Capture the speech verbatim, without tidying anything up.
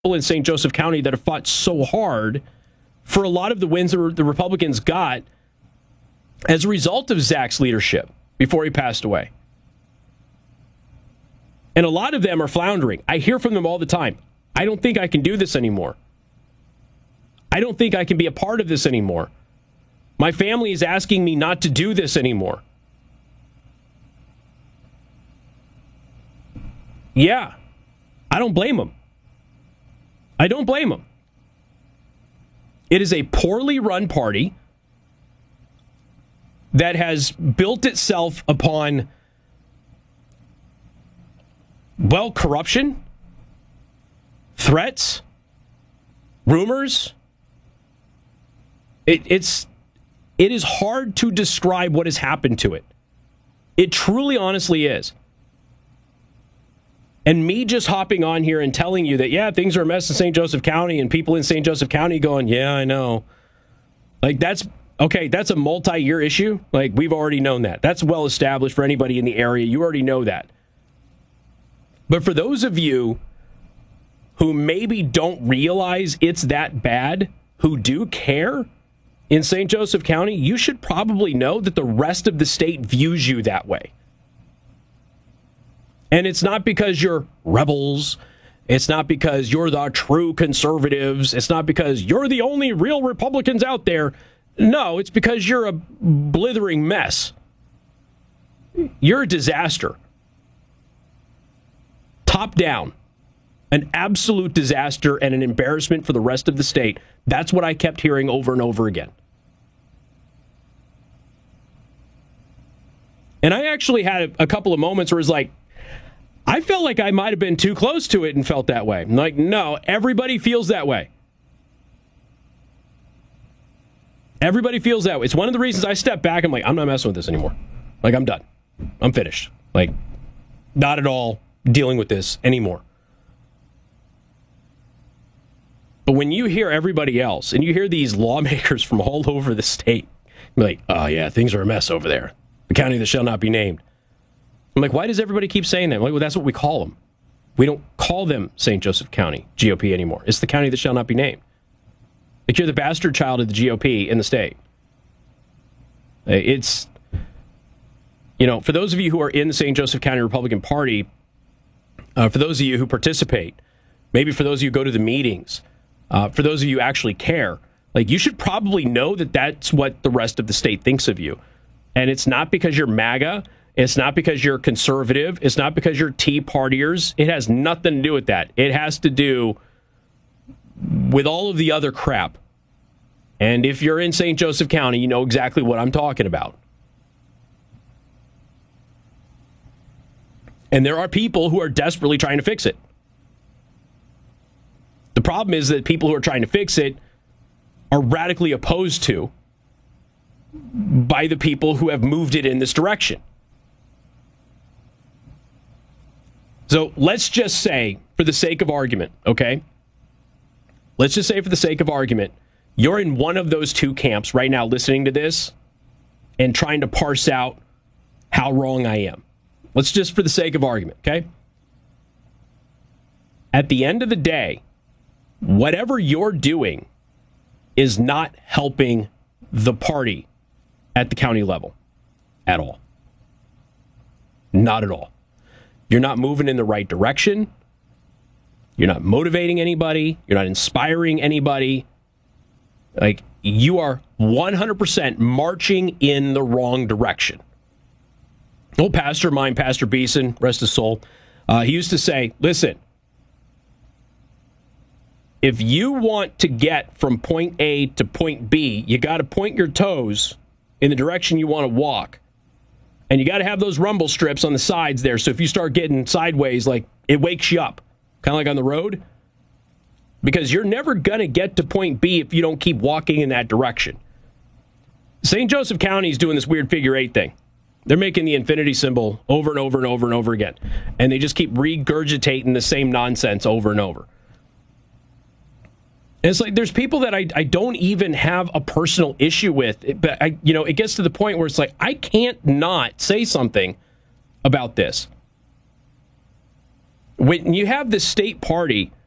in Saint Joseph County that have fought so hard for a lot of the wins that the Republicans got as a result of Zach's leadership before he passed away. And a lot of them are floundering. I hear from them all the time. I don't think I can do this anymore. I don't think I can be a part of this anymore. My family is asking me not to do this anymore. Yeah, I don't blame them. I don't blame them. It is a poorly run party that has built itself upon, well, corruption, threats, rumors. It, it's it is hard to describe what has happened to it. It truly, honestly is. And me just hopping on here and telling you that, yeah, things are a mess in Saint Joseph County, and people in Saint Joseph County going, yeah, I know. Like, that's, okay, that's a multi-year issue. Like, we've already known that. That's well established for anybody in the area. You already know that. But for those of you who maybe don't realize it's that bad, who do care in Saint Joseph County, you should probably know that the rest of the state views you that way. And it's not because you're rebels. It's not because you're the true conservatives. It's not because you're the only real Republicans out there. No, it's because you're a blithering mess. You're a disaster. Top down. An absolute disaster and an embarrassment for the rest of the state. That's what I kept hearing over and over again. And I actually had a, a couple of moments where it was like, I felt like I might have been too close to it and felt that way. I'm like, no, everybody feels that way. Everybody feels that way. It's one of the reasons I stepped back. I'm like, I'm not messing with this anymore. Like, I'm done. I'm finished. Like, not at all dealing with this anymore. But when you hear everybody else and you hear these lawmakers from all over the state, you're like, oh, yeah, things are a mess over there. The county that shall not be named. I'm like, why does everybody keep saying that? I'm like, well, that's what we call them. We don't call them Saint Joseph County G O P anymore. It's the county that shall not be named. Like, you're the bastard child of the G O P in the state. It's, you know, for those of you who are in the Saint Joseph County Republican Party, uh, for those of you who participate, maybe for those of you who go to the meetings, uh, for those of you who actually care, like, you should probably know that that's what the rest of the state thinks of you. And it's not because you're MAGA. It's not because you're conservative. It's not because you're Tea Partiers. It has nothing to do with that. It has to do with all of the other crap. And if you're in Saint Joseph County, you know exactly what I'm talking about. And there are people who are desperately trying to fix it. The problem is that people who are trying to fix it are radically opposed to by the people who have moved it in this direction. So let's just say, for the sake of argument, okay? Let's just say, for the sake of argument, you're in one of those two camps right now listening to this and trying to parse out how wrong I am. Let's just, for the sake of argument, okay? At the end of the day, whatever you're doing is not helping the party at the county level at all. Not at all. You're not moving in the right direction. You're not motivating anybody. You're not inspiring anybody. Like, you are one hundred percent marching in the wrong direction. Old pastor of mine, Pastor Beeson, rest his soul, uh, he used to say, listen, if you want to get from point A to point B, you got to point your toes in the direction you want to walk. And you got to have those rumble strips on the sides there. So if you start getting sideways, like, it wakes you up. Kind of like on the road. Because you're never going to get to point B if you don't keep walking in that direction. Saint Joseph County is doing this weird figure eight thing. They're making the infinity symbol over and over and over and over again. And they just keep regurgitating the same nonsense over and over. And it's like, there's people that I, I don't even have a personal issue with. But, I, you know, it gets to the point where it's like, I can't not say something about this. When you have this state party